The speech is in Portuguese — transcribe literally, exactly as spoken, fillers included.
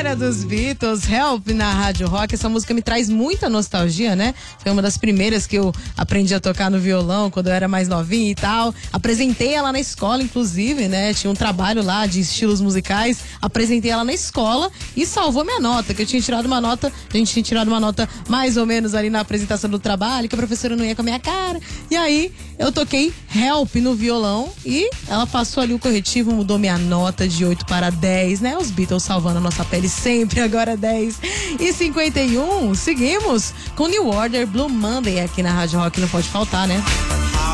Era dos Beatles, Help na Rádio Rock. Essa música me traz muita nostalgia, né? Foi uma das primeiras que eu aprendi a tocar no violão quando eu era mais novinha e tal. Apresentei ela na escola, inclusive, né? Tinha um trabalho lá de estilos musicais. Apresentei ela na escola e salvou minha nota, que eu tinha tirado uma nota, a gente tinha tirado uma nota mais ou menos ali na apresentação do trabalho, que a professora não ia com a minha cara. E aí eu toquei Help no violão e ela passou ali o corretivo, mudou minha nota de oito para dez, né? Os Beatles salvando a nossa pele sempre, agora dez e cinquenta e um. Seguimos com New Order, Blue Monday aqui na Rádio Rock, não pode faltar, né?